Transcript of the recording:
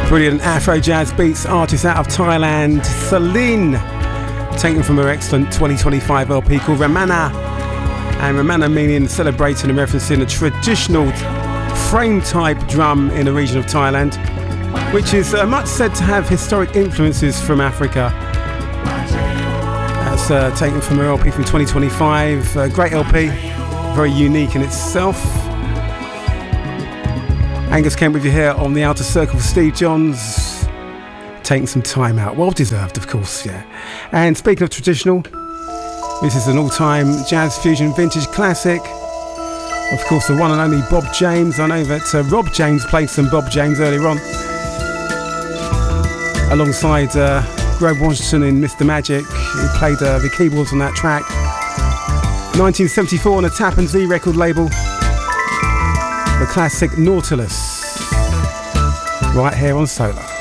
Brilliant Afro jazz beats artist out of Thailand, Celine, taken from her excellent 2025 LP called Ramana. And Ramana meaning celebrating and referencing a traditional frame type drum in the region of Thailand, which is much said to have historic influences from Africa. That's taken from her LP from 2025. Great LP, very unique in itself. Angus Kent with you here on the Outer Circle for Steve Johns, taking some time out, well deserved of course, yeah. And speaking of traditional, this is an all-time jazz fusion vintage classic, of course the one and only Bob James. I know that Rob James played some Bob James earlier on, alongside Grove Washington in Mr. Magic, who played the keyboards on that track. 1974 on the Tappan Zee record label. The classic Nautilus, right here on Solar.